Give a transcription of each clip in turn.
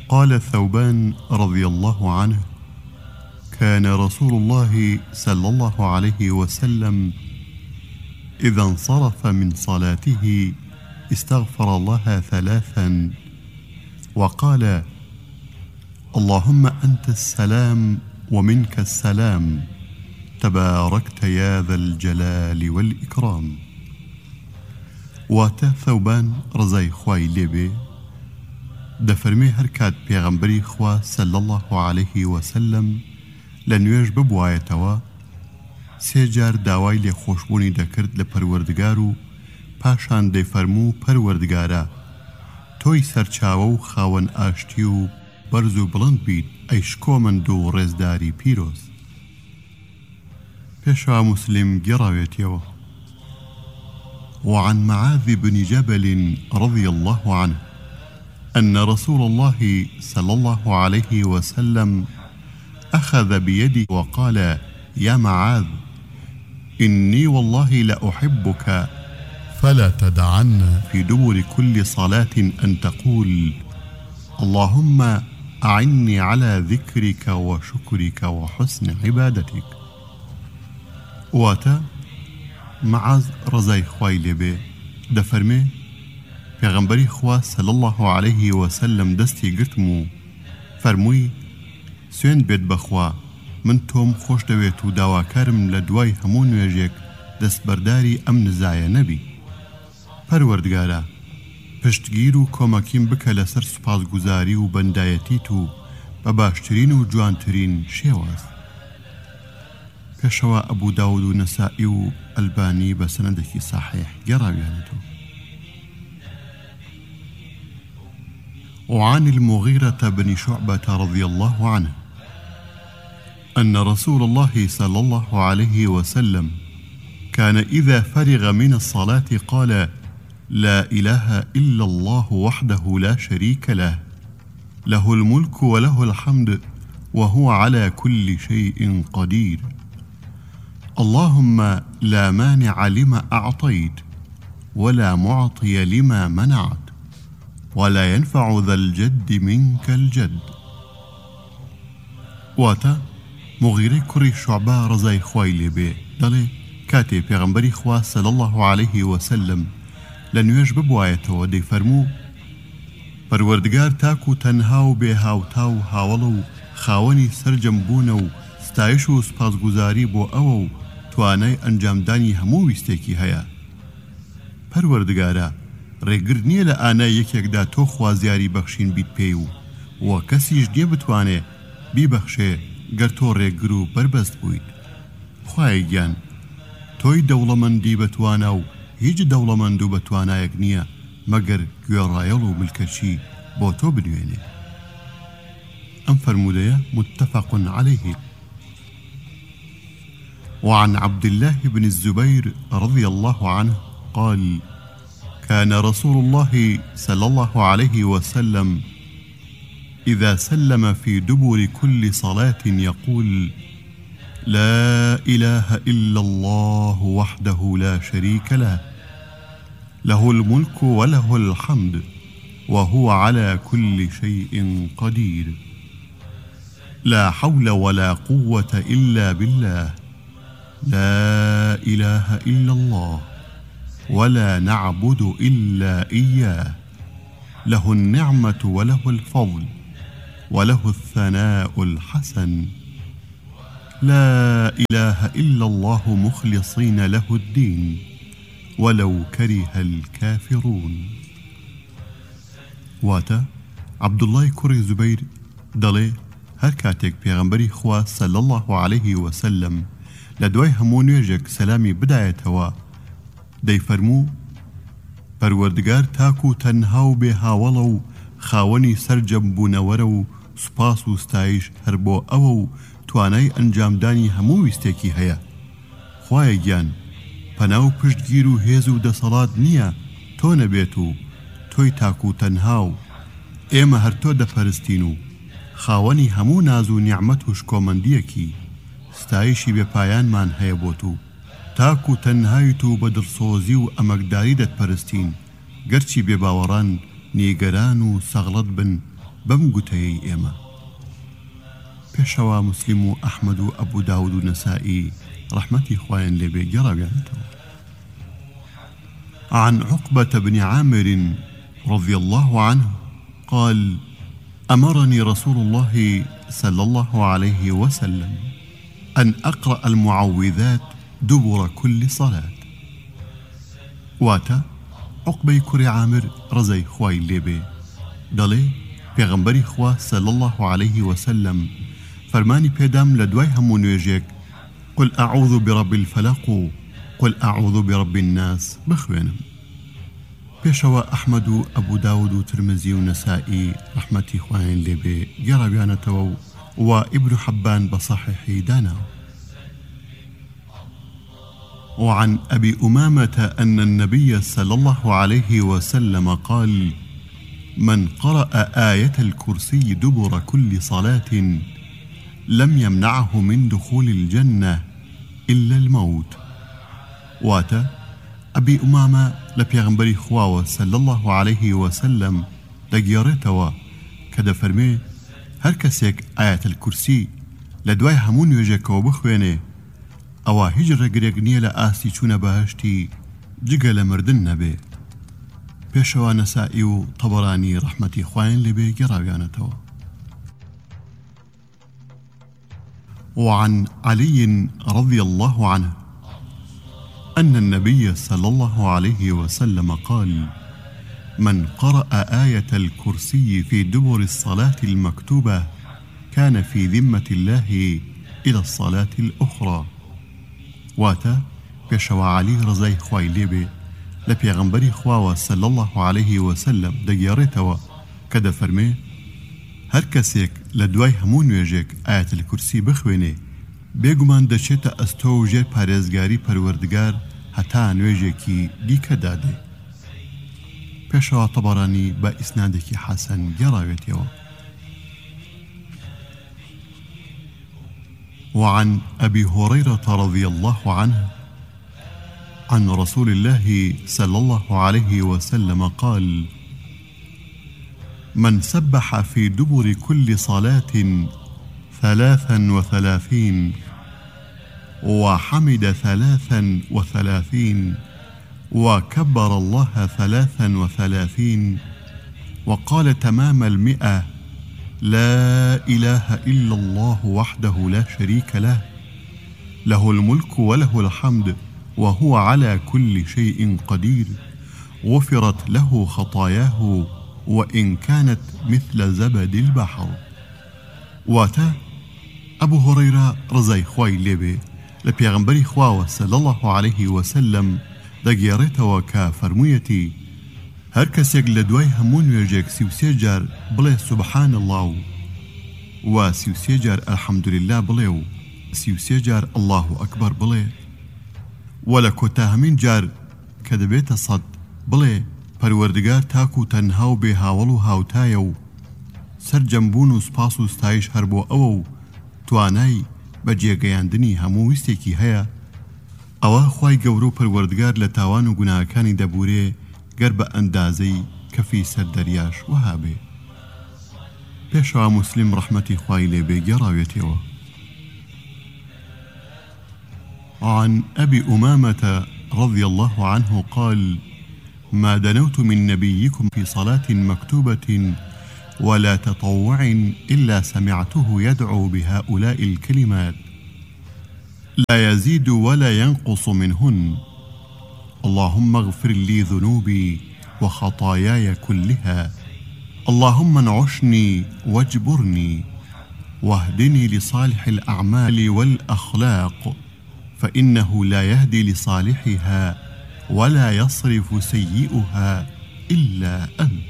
قال ثوبان رضي الله عنه: كان رسول الله صلى الله عليه وسلم إذا انصرف من صلاته استغفر الله 3 وقال: اللهم أنت السلام ومنك السلام تباركت يا ذا الجلال والإكرام. واتە ثەوبان ڕزای خوای لێبێ دەفەرمێ هەر کات پێغەمبەری خوا صلی الله عليه وسلم لە نوێژ ببوایەتەوە 3 جار داوای لێخۆشبوونی دەکرد لە پەروەردگار و پاشان دەیفەرموو: پەروەردگارە، تۆی سەرچاوە و خاوەن ئاشتی و بەرز و بڵند بیت ئەی شکۆمەند و ڕێزداری پیرۆز. پێشوا مسلم گێڕاوێتیەوە: وعن معاذ بن جبل رضي الله عنه أن رسول الله صلى الله عليه وسلم أخذ بيدي وقال: يا معاذ، إني والله لأحبك فلا تدعن في دبر كل صلاة أن تقول: اللهم أعني على ذكرك وشكرك وحسن عبادتك. واتا معاذ رضای خوای لێبێ دەفەرمێ پێغەمبەری خوا صلی الله عليه وسلم دەستی گرتم و فەرمووی: سوێند بێت بەخوا، من تۆم خۆش دەوێت و داواکارم لە دوای هەموو نوێژێک دەستبەرداری ئەم نزایە نەبی. پەروەردگارە، پشتگیر و کۆمەکیم بکە لەسەر سوپاسگوزاری و بەندایەتیت و بە باشترین و جوانترین شێواز. پێشەوە ئەبوو داود و نەسائی و ئەلبانی بە سەنەدێکی صحیح گەڕاویانەتەوە. وعن المغيرة بن شعبة رضي الله عنه أن رسول الله صلى الله عليه وسلم كان إذا فرغ من الصلاة قال: لا إله إلا الله وحده لا شريك له، له الملك وله الحمد وهو على كل شيء قدير، اللهم لا مانع لما أعطيت ولا معطي لما منعت ولا ينفع ذا الجد منك الجد. واتا مغیرەی کوڕی شوعبە ڕزای خوای لێبێ دەڵێ کاتێ پێغەمبەری خوا صلی الله عليه وسلم لە نوێژ ببوایەتەوە دەیفەرموو: پەروەردگار تاک و تەنها و بێ هاوتا و هاوڵە و خاوەنی سەرجەم بوونە و ستایش و سپاسگوزاری بۆ ئەوە و توانای ئەنجامدانی هەموو ویستێکی هەیە. پەروەردگارە، ڕێگر نییە لە ئانای یەکێکدا تۆ خوازیاری بەخشین بیت پێی و کەسیش نییە بتوانێ بیبەخشێ گەر تۆ ڕێگر و بربەست بوویت. خوای گیان، تۆی دەوڵەمەندی بەتوانە و هیچ دەوڵەمەند و بەتوانایەک نییە مەگەر گوێڕایەڵ و ملکەچی بۆ تۆ بنوێنێ. ئەم فەرمودەیە متفق عليه. وعن عبد الله بن الزبير رضي الله عنه قال: كان رسول الله صلى الله عليه وسلم إذا سلم في دبر كل صلاة يقول: لا إله إلا الله وحده لا شريك له، له الملك وله الحمد وهو على كل شيء قدير، لا حول ولا قوة إلا بالله، لا إله إلا الله ولا نعبد إلا إياه، له النعمة وله الفضل وله الثناء الحسن، لا إله إلا الله مخلصين له الدين ولو كره الكافرون. واتا عبد الله کوڕی زوبەیر دەڵێ هەر کاتێک پێغەمبەری خوا صلی الله عليه وسلم لە دوای هەموو نوێژێک سەلامی بدایەتەوە دەیفەرموو: پەروەردگار تاک و تەنها و بێ هاوڵە و خاوەنی سەرجەم بوونەوەرە و سوپاس و ستایش هەر بۆ ئەوە و توانای ئەنجامدانی هەموو ویستێکی هەیە. خوایە گیان، پەنا و پشتگیر و هێز و دەسەڵات نییە تۆ نەبێت و تۆی تاک و تەنها و ئێمە هەر تۆ دەپەرستین و خاوەنی هەموو ناز و نیعمەت و شکۆمەندیەکی ستایشی بێپایانمان هەیە بۆ تو، تاک و تەنهایت و بە دڵسۆزی و ئەمەکداری دەتپەرستین، گەرچی بێباوەڕان نیگەران و سەغڵەت بن بەم گوتەیەی ئێمە. پێشەوە مسلم و ئەحمەد و ئەبوو داود و نەسائی ڕەحمەتی خوایان لێبێ گەڕاویانەتەوە. عن عقبة بن عامر رضي الله عنه قال: أمرني رسول الله صلى الله عليه وسلم أن أقرأ المعوذات دبر كل صلاة. واتا عقبة كري عامر رزي خواي ليبي دلي پیغمبری خوا صلى الله عليه وسلم فرماني پێدام لە دوای هەموو نوێژێک قل أعوذ برب الفلق قل أعوذ برب الناس بخوێنم. پێشەوە ئەحمەد و ئەبوو داود و ترمزی و نەسائی ڕەحمەتی خوایان لێبێ گەڕاویانەتەوە و ئیبن حەبان بصحيحی داناوە. وعن أبي أمامة أن النبي صلى الله عليه وسلم قال: من قرأ آية الكرسي دبر كل صلاة لم يمنعه من دخول الجنة إلا الموت. واتا أبي أمامة لبيغمبري خواوة صلى الله عليه وسلم دقيارتوا كده فرمي هر كسيك آية الكرسي لدواي همون يجيك وبخويني أوا هجر قريقنية لآسي چون بهشتي جگل مردن نبي. پێشەوە نەسائی و طەبەرانی ڕەحمەتی خوایان لێبێ گەڕاویانەتەوە. وعن علي رضي الله عنه أن النبي صلى الله عليه وسلم قال: من قرأ آية الكرسي في دبر الصلاة المكتوبة كان في ذمة الله إلى الصلاة الأخرى. واتا پێشەوە علی ڕزای خوای لێبێ لە پێغەمبەری خواوە صلی الله عليه وسلم دەگێڕێتەوە کە دەفەرمێ هەر کەسێک لە دوای هەموو نوێژێک ئایەت الکورسی بخوێنێ بێگومان دەچێتە ئەستۆ و ژێر پارێزگاری پەروەردگار هەتا نوێژێکی دیکە دادێ. پێشەوە طەبەرانی بە ئیسنادێکی حەسەن گەڕاوێتەوە. وعن أبي هريرة رضي الله عنه عن رسول الله صلى الله عليه وسلم قال: من سبح في دبر كل صلاة 33 وحمد 33 وكبر الله 33 وقال تمام 100 لا إله إلا الله وحده لا شريك له له الملك وله الحمد وهو على كل شيء قدير غفرت له خطاياه وإن كانت مثل زبد البحر. واتا أبو هريرة رضي خوای لێبێ لە پێغەمبەری خواوە صلی الله عليه وسلم دەگێڕێتەوە کە فەرموویەتی هەر کەسێک لە دوای هەموو نوێژێک 33 جار بڵێ سبحان الله و 33 جار الحەمدولله بڵێ و 33 جار الله ئەکبەر بڵێ و لە کۆتاهەمین جار کە دەبێتە 100 بڵێ پەروەردگار تاک و تەنها و بێهاوڵ و هاوتایە و سەرجەمبوون و سپاس و ستایش هەر بۆ ئەوە و توانای بە جێگەیاندنی هەموو ویستێکی هەیە ئەوە خوای گەورە و پەروەردگار لە تاوان و گوناهەکانی دەبورێ گەر بە ئەندازەی کەفی سەر دەریاش وەها بێ. پێشەوە موسلیم ڕەحمەتی خوای لێبێ گێڕاوێتەوە. عن أبي أمامة رضي الله عنه قال: ما دنوت من نبيكم في صلاة مكتوبة ولا تطوع إلا سمعته يدعو بهؤلاء الكلمات لا يزيد ولا ينقص منهن: اللهم اغفر لي ذنوبي وخطاياي كلها، اللهم انعشني واجبرني واهدني لصالح الأعمال والأخلاق فإنه لا يهدي لصالحها ولا يصرف سيئها إلا أنت.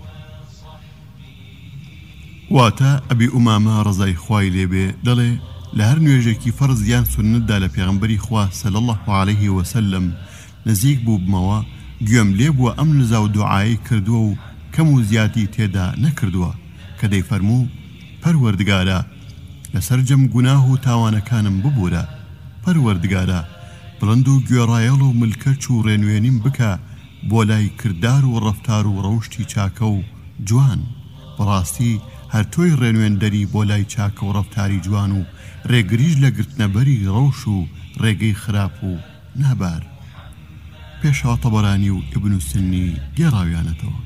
واتا أبي أمامة رضي خوای لێبێ دەڵێ لە هەر نوێژێکی فەرز یان سونەتدا لە پێغەمبەری خوا صلی الله عليه وسلم نزیک بوو بمەوە گوێم لێ بووە ئەم نزا و دوعایی کردووە و کەم و زیاتی تێدا نەکردووە کە دەیفەرموو پەروەردگارە لەسەر جەم گوناه و تاوانەکانم ببوورە، پەروەردگارە بڵند و گوێڕایەڵ و ملکەچ و ڕێنوێنیم بکە بۆ لای کردار و ڕەفتار و ڕەوشتی چاکە و جوان، بەڕاستی هەر تۆی ڕێنوێندەری بۆ لای چاکە و ڕەفتاری جوان و ڕێگریش لە گرتنەبەری ڕەوش و ڕێگەی خراپ و نابار. پێشەوە طەبەرانی و ئیبن سنی گێڕاویانەتەوە.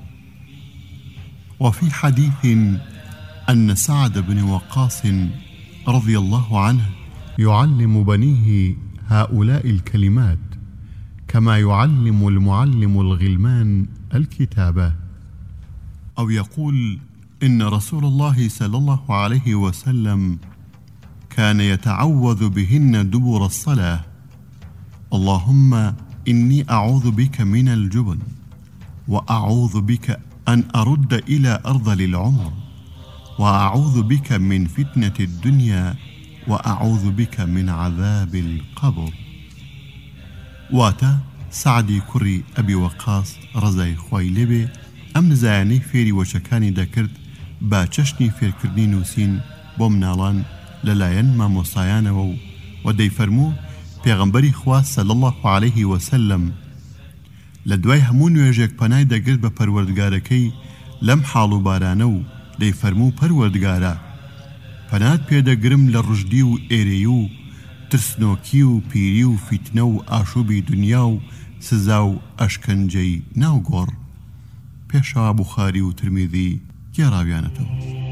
وفي حديث أن سعد بن وقاص رضي الله عنه يعلم بنيه هؤلاء الكلمات كما يعلم المعلم الغلمان الكتابة، أو يقول إن رسول الله صلى الله عليه وسلم كان يتعوذ بهن دبر الصلاة: اللهم إني أعوذ بك من الجبن، وأعوذ بك أن أرد إلى أرذل العمر، وأعوذ بك من فتنة الدنيا، وأعوذ بك من عذاب القبر. واتا سعدی کوڕی ئەبی وەقاس ڕەزای خوای لێبێ ئەم نزایانەی فێری وەشەکانی دەکرد با چەشنی فێرکردنی نووسین بۆ مناڵان لەلایەن مامۆستایانەوە و دەیفەرموو پێغەمبەری خوا صلی الله عليه وسلم لە دوای هەموو نوێژێک پەنای دەگرت بە پەروەردگارەکەی لەم حاڵ و بارانە و دەیفەرموو پەروەردگارە پەنات پێدەگرم لە ڕژدی و ئێرەی و ترسنۆکی و پیری و فیتنە و ئاشوبی دنیا و سزا و ئەشکەنجەی ناوگۆڕ. پێشەوا بوخاری و ترمیذی گێڕاویانەتەوە.